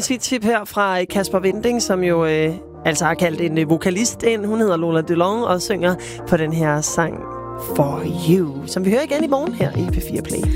musiktip her fra Kasper Winding, som jo altså har kaldt en vokalist ind. Hun hedder Lola DeLong og synger på den her sang For You, som vi hører igen i morgen her i P4 Play.